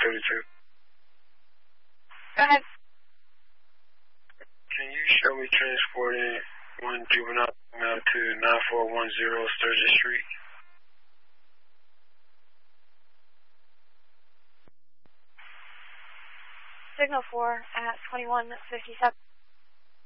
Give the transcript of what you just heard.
32. Go ahead. Can you show me transporting one juvenile out to 9410 Sturgis Street? Signal 4 at 2157.